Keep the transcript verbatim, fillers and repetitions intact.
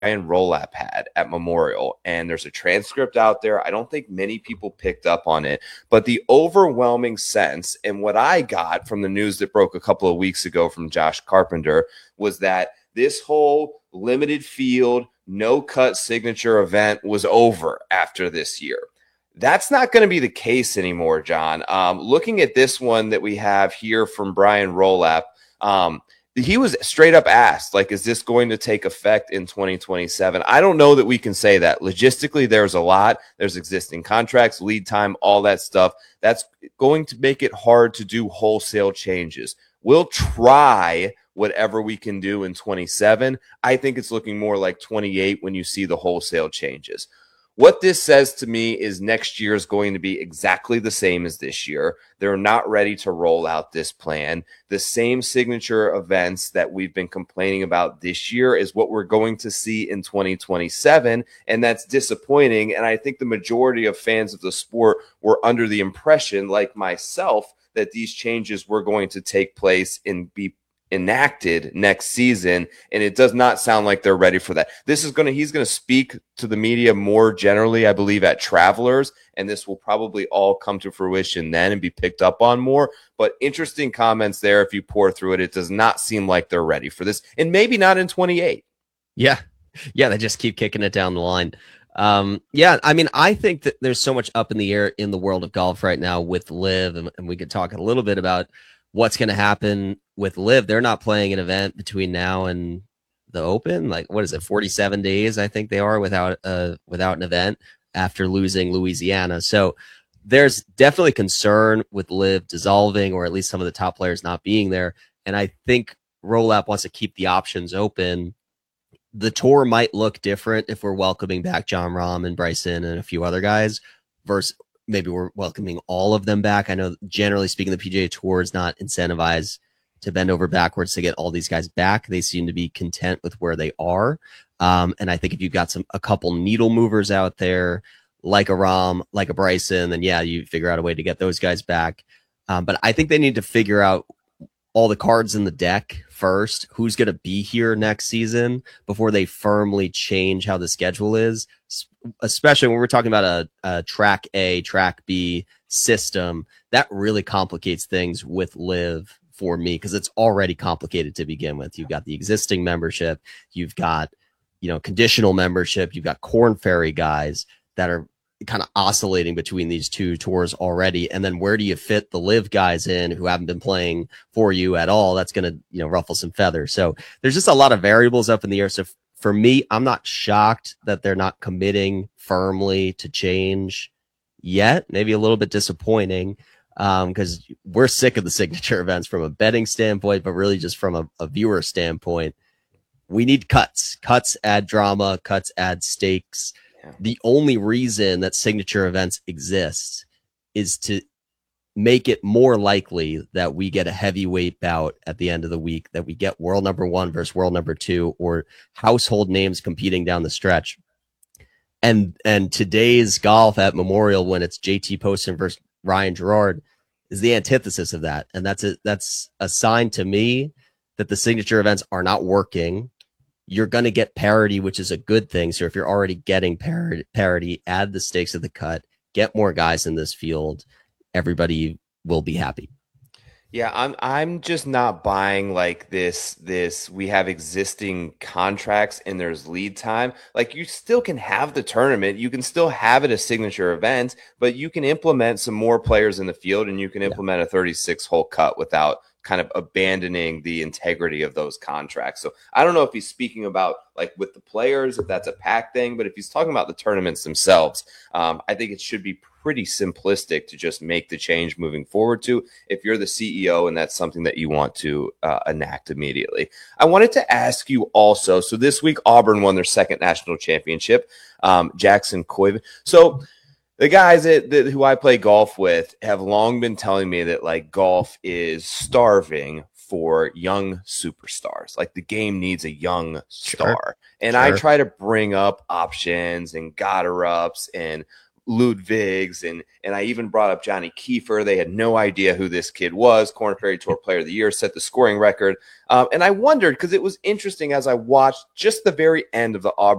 Brian Rolap had at Memorial, and there's a transcript out there. I don't think many people picked up on it, but the overwhelming sense and what I got from the news that broke a couple of weeks ago from Josh Carpenter was that this whole limited field, no cut signature event was over after this year. That's not going to be the case anymore, John. Um, looking at this one that we have here from Brian Rolap, um, he was straight up asked, like, is this going to take effect in twenty twenty-seven? I don't know that we can say that. Logistically, there's a lot. There's existing contracts, lead time, all that stuff. That's going to make it hard to do wholesale changes. We'll try whatever we can do in twenty-seven. I think it's looking more like twenty-eight when you see the wholesale changes. What this says to me is next year is going to be exactly the same as this year. They're not ready to roll out this plan. The same signature events that we've been complaining about this year is what we're going to see in twenty twenty-seven, and that's disappointing. And I think the majority of fans of the sport were under the impression, like myself, that these changes were going to take place and be enacted next season, and it does not sound like they're ready for that. This is going to, he's going to speak to the media more generally, I believe, at Travelers, and this will probably all come to fruition then and be picked up on more. But interesting comments there. If you pour through it, it does not seem like they're ready for this, and maybe not in twenty-eight. Yeah. Yeah. They just keep kicking it down the line. Um, yeah, I mean, I think that there's so much up in the air in the world of golf right now with LIV, and, and we could talk a little bit about what's going to happen with LIV. They're not playing an event between now and the Open. Like, what is it, forty-seven days, I think they are, without uh without an event after losing Louisiana. So there's definitely concern with LIV dissolving, or at least some of the top players not being there. And I think Rolap wants to keep the options open. The tour might look different if we're welcoming back Jon Rahm and Bryson and a few other guys versus maybe we're welcoming all of them back. I know, generally speaking, the P G A Tour is not incentivized to bend over backwards to get all these guys back. They seem to be content with where they are. Um, and I think if you've got some a couple needle movers out there, like a Rahm, like a Bryson, then yeah, you figure out a way to get those guys back. Um, but I think they need to figure out all the cards in the deck first, who's going to be here next season before they firmly change how the schedule is, especially when we're talking about a, a track A, track B system. That really complicates things with LIV for me, because it's already complicated to begin with. You've got the existing membership, you've got, you know, conditional membership, you've got Corn Ferry guys that are kind of oscillating between these two tours already. And then where do you fit the LIV guys in who haven't been playing for you at all? That's going to, you know, ruffle some feathers. So there's just a lot of variables up in the air. So f- for me, I'm not shocked that they're not committing firmly to change yet. Maybe a little bit disappointing, um, because we're sick of the signature events from a betting standpoint, but really just from a, a viewer standpoint. We need cuts. Cuts add drama. Cuts add stakes. The only reason that signature events exist is to make it more likely that we get a heavyweight bout at the end of the week, that we get world number one versus world number two, or household names competing down the stretch. And and today's golf at Memorial, when it's J T Poston versus Ryan Gerard, is the antithesis of that. And that's a, that's a sign to me that the signature events are not working. You're going to get parity, which is a good thing. So if you're already getting par- parity, add the stakes of the cut, get more guys in this field. Everybody will be happy. Yeah, I'm I'm just not buying like this this we have existing contracts and there's lead time. Like, you still can have the tournament, you can still have it a signature event, but you can implement some more players in the field, and you can implement yeah. a thirty-six hole cut without kind of abandoning the integrity of those contracts. So I don't know if he's speaking about like with the players, if that's a pack thing, but if he's talking about the tournaments themselves, um, I think it should be pretty simplistic to just make the change moving forward to, if you're the C E O and that's something that you want to uh, enact immediately. I wanted to ask you also, so this week Auburn won their second national championship, um, Jackson Coiv. So the guys that, that who I play golf with have long been telling me that like golf is starving for young superstars. Like, the game needs a young star. Sure. And sure. I try to bring up options and Goddard ups and Ludwigs, and and I even brought up Johnny Kiefer. They had no idea who this kid was. Corn Ferry Tour Player of the Year, set the scoring record. Um, and I wondered, because it was interesting as I watched just the very end of the Auburn